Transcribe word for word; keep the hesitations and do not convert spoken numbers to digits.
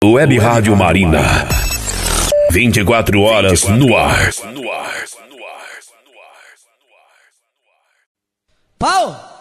Web Rádio Marina. vinte e quatro horas no ar. Pau!